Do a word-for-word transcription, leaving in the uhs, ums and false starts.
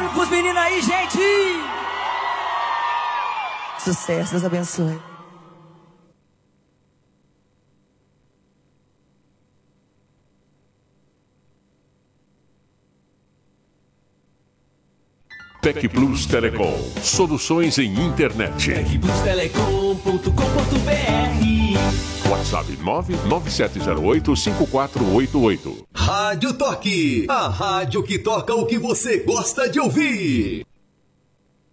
barulho pros meninos aí, gente! Sucesso, Deus abençoe. Tec Plus Telecom. Soluções em internet. tec plus telecom ponto com ponto br. WhatsApp nove nove sete zero oito cinco quatro oito oito. Rádio Toque, a rádio que toca o que você gosta de ouvir.